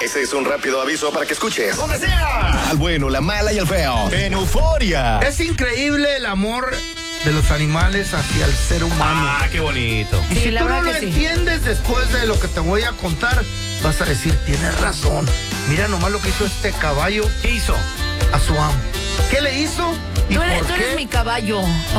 Ese es un rápido aviso para que escuches donde sea, al bueno, la mala y el feo. En Euforia. Es increíble el amor de los animales hacia el ser humano. Ah, qué bonito. Y Sí, si la tú no verdad lo que sí. entiendes después de lo que te voy a contar, vas a decir, tienes razón. Mira nomás lo que hizo este caballo ¿Qué hizo? a su amo. ¿Qué le hizo? ¿Y Tú por eres qué? mi caballo.